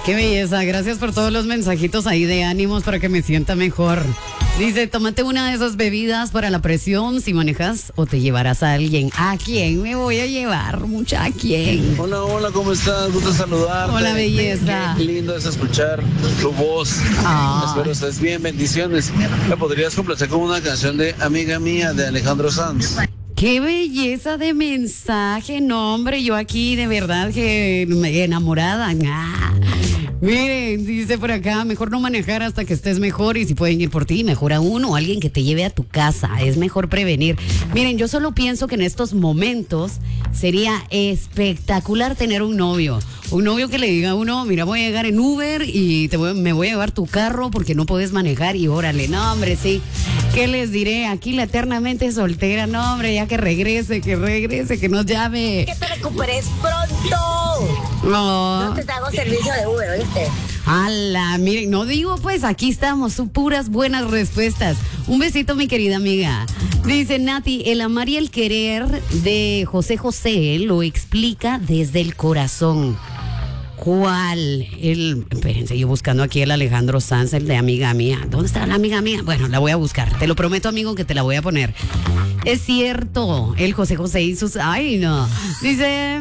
Qué belleza, gracias por todos los mensajitos ahí de ánimos para que me sienta mejor. Dice, tómate una de esas bebidas para la presión si manejas o te llevarás a alguien. ¿A quién me voy a llevar, mucha? ¿A quién? Hola, hola, ¿cómo estás? Gusto saludarte. Hola, belleza. Qué lindo es escuchar tu voz. Espero estés bien, bendiciones. ¿Me podrías complacer con una canción de Amiga Mía de Alejandro Sanz? Qué belleza de mensaje, no hombre, yo aquí de verdad que enamorada. Miren, dice por acá, mejor no manejar hasta que estés mejor y si pueden ir por ti, mejor aún o alguien que te lleve a tu casa, es mejor prevenir. Miren, yo solo pienso que en estos momentos sería espectacular tener un novio que le diga a uno, mira, voy a llegar en Uber y me voy a llevar tu carro porque no puedes manejar y órale, no hombre, sí, ¿qué les diré? Aquí la eternamente soltera, no hombre, ya que regrese, que nos llame. Que te recuperes pronto. No. No te hago servicio de Uber, ¿oíste? ¡Hala! Miren, no digo pues, aquí estamos, son puras buenas respuestas. Un besito, mi querida amiga. Dice Nati, el amar y el querer de José José lo explica desde el corazón. ¿Cuál? Espérense, yo buscando aquí el Alejandro Sanz, el de Amiga Mía. ¿Dónde está la Amiga Mía? Bueno, la voy a buscar. Te lo prometo, amigo, que te la voy a poner. Es cierto, el José José y sus... Ay, no. Dice...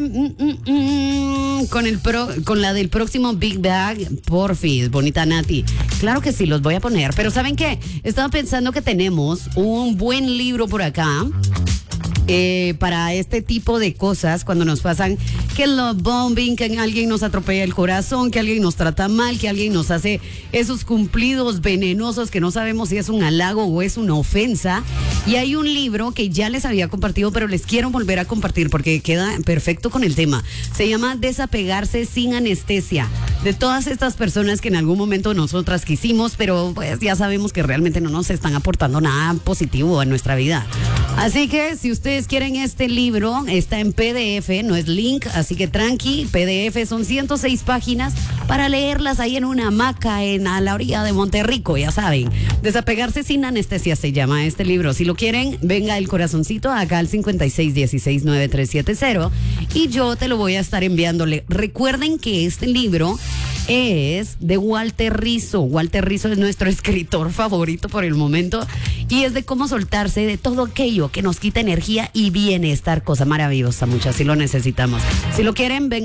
con la del próximo Big Bag, porfis, bonita Nati. Claro que sí, los voy a poner. Pero ¿saben qué? Estaba pensando que tenemos un buen libro por acá. Para este tipo de cosas, cuando nos pasan que el love bombing, que alguien nos atropella el corazón, que alguien nos trata mal, que alguien nos hace esos cumplidos venenosos que no sabemos si es un halago o es una ofensa. Y hay un libro que ya les había compartido, pero les quiero volver a compartir porque queda perfecto con el tema. Se llama Desapegarse sin anestesia. De todas estas personas que en algún momento nosotras quisimos, pero pues ya sabemos que realmente no nos están aportando nada positivo a nuestra vida. Así que si ustedes quieren este libro, está en PDF, no es link, así que tranqui, PDF son 106 páginas para leerlas ahí en una hamaca a la orilla de Monterrico, ya saben. Desapegarse sin anestesia se llama este libro. Si lo quieren, venga el corazoncito acá al 56169370 y yo te lo voy a estar enviándole. Recuerden que este libro es de Walter Rizzo. Walter Rizzo es nuestro escritor favorito por el momento y es de cómo soltarse de todo aquello que nos quita energía y bienestar, cosa maravillosa, muchas, si lo necesitamos. Si lo quieren, vengan